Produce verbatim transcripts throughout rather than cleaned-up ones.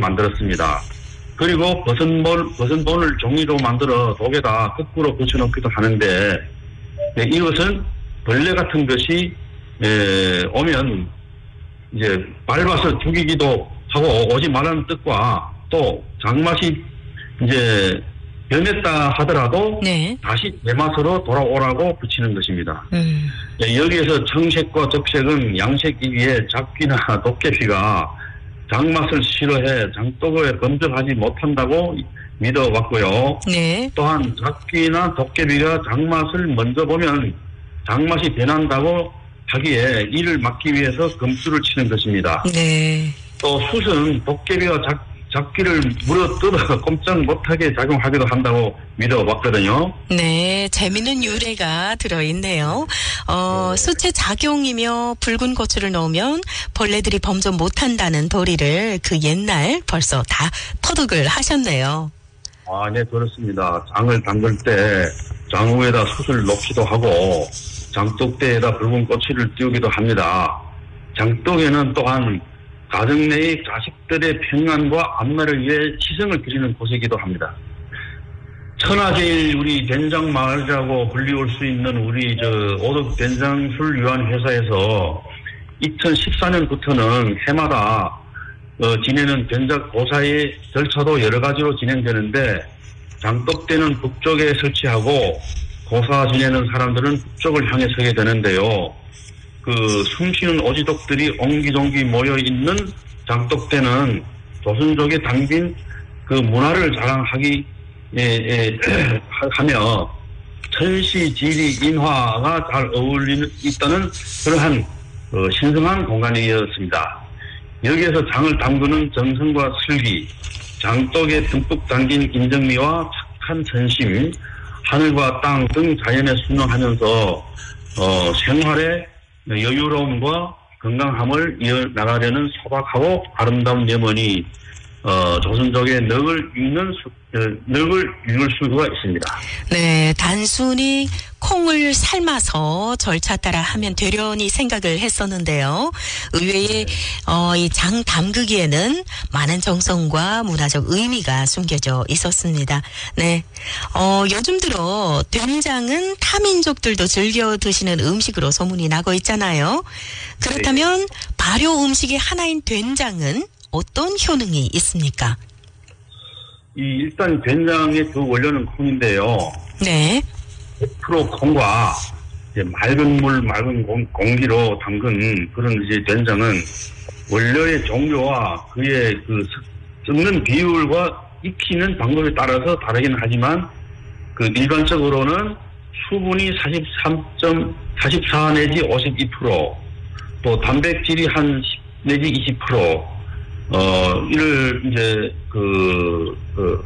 만들었습니다. 그리고 버선본, 버선본을 종이로 만들어 독에다 거꾸로 붙여놓기도 하는데, 네, 이것은 벌레 같은 것이 에, 오면 이제 밟아서 죽이기도 하고 오지 말라는 뜻과 또 장맛이 이제 변했다 하더라도 네. 다시 내맛으로 돌아오라고 붙이는 것입니다. 음. 네, 여기에서 청색과 적색은 양색이기에 잡귀나 도깨비가 장맛을 싫어해 장독에 범접하지 못한다고 믿어왔고요. 네. 또한 잡귀나 도깨비가 장맛을 먼저 보면 장맛이 변한다고 하기에 이를 막기 위해서 금수를 치는 것입니다. 네. 또 숯은 도깨비와 잡, 잡귀를 물어뜯어 꼼짝 못하게 작용하기도 한다고 믿어왔거든요. 네, 재미있는 유래가 들어있네요. 어, 네. 숯의 작용이며 붉은 고추를 넣으면 벌레들이 범접 못한다는 도리를 그 옛날 벌써 다 터득을 하셨네요. 아, 네, 그렇습니다. 장을 담글 때 장후에다 숯을 넣기도 하고 장독대에다 붉은 꼬치를 띄우기도 합니다. 장독에는 또한 가정 내의 자식들의 평안과 안마를 위해 희생을 드리는 곳이기도 합니다. 천하제일 우리 된장마을이라고 불리울 수 있는 우리 저 오덕 된장술 유한 회사에서 이천십사 년부터는 해마다 어, 지내는 된장 고사의 절차도 여러 가지로 진행되는데 장독대는 북쪽에 설치하고 고사 지내는 사람들은 북쪽을 향해 서게 되는데요. 그 숨쉬는 오지독들이 옹기종기 모여있는 장독대는 조선족에 담긴 그 문화를 자랑하기 예, 예, 하며 천시, 지리, 인화가 잘 어울리는 있다는 그러한 어, 신성한 공간이었습니다. 여기에서 장을 담그는 정성과 슬기, 장독에 듬뿍 담긴 인정미와 착한 전심, 하늘과 땅 등 자연에 순응하면서 어, 생활의 여유로움과 건강함을 이어나가려는 소박하고 아름다운 염원이 어, 조선족의 넋을 읽는 수, 넋을 읽을 수가 있습니다. 네, 단순히 콩을 삶아서 절차 따라 하면 되려니 생각을 했었는데요. 의외의 어, 이 장 담그기에는 많은 정성과 문화적 의미가 숨겨져 있었습니다. 네, 어, 요즘 들어 된장은 타민족들도 즐겨 드시는 음식으로 소문이 나고 있잖아요. 그렇다면 발효 음식의 하나인 된장은 어떤 효능이 있습니까? 이 일단 된장의 그 원료는 콩인데요. 네. 백 퍼센트 콩과 이제 맑은 물, 맑은 공, 공기로 담근 그런 이제 된장은 원료의 종류와 그의 그 섞는 비율과 익히는 방법에 따라서 다르긴 하지만 그 일반적으로는 수분이 사십삼 점 사십사 내지 오십이 퍼센트 또 단백질이 한 십 내지 이십 퍼센트 어, 이를, 이제, 그, 그,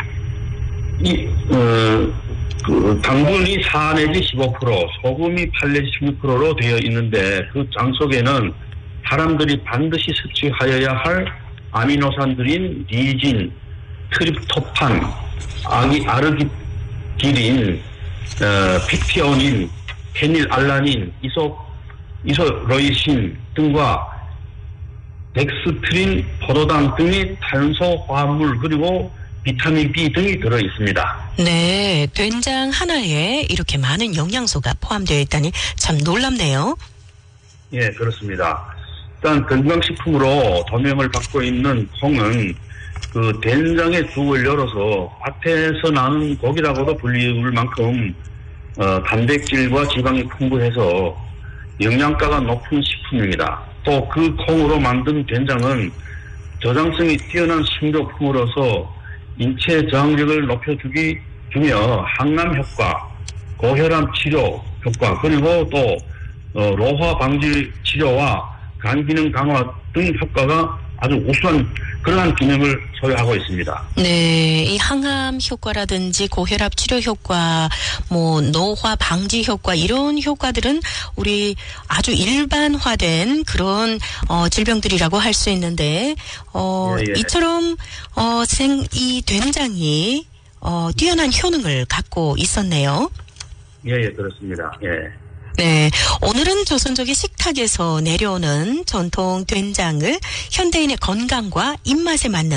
이, 어, 그, 당분이 사 내지 십오 퍼센트, 소금이 팔 내지 십육 퍼센트로 되어 있는데, 그 장 속에는 사람들이 반드시 섭취하여야 할 아미노산들인 리진, 트립토판, 아기, 아르기딘, 어, 피티오닌, 페닐알라닌, 이소, 이소로이신 등과 덱스트린, 포도당 등의 탄소 화합물 그리고 비타민 B 등이 들어 있습니다. 네, 된장 하나에 이렇게 많은 영양소가 포함되어 있다니 참 놀랍네요. 예, 그렇습니다. 일단 건강식품으로 도명을 받고 있는 콩은 그 된장의 주 원료로서 밭에서 나는 고기라고도 불리울 만큼 어, 단백질과 지방이 풍부해서 영양가가 높은 식품입니다. 또 그 콩으로 만든 된장은 저장성이 뛰어난 식료품으로서 인체 저항력을 높여주기 주며 항암 효과, 고혈압 치료 효과 그리고 또 어, 로화 방지 치료와 간 기능 강화 등 효과가 아주 우수한 그러한 기능을 소유하고 있습니다. 네, 이 항암 효과라든지 고혈압 치료 효과, 뭐 노화 방지 효과 이런 효과들은 우리 아주 일반화된 그런 어, 질병들이라고 할 수 있는데 어, 예, 예. 이처럼 어, 생, 이 된장이 어, 뛰어난 효능을 갖고 있었네요. 예, 예, 그렇습니다. 예. 네, 오늘은 조선족의 식탁에서 내려오는 전통 된장을 현대인의 건강과 입맛에 맞는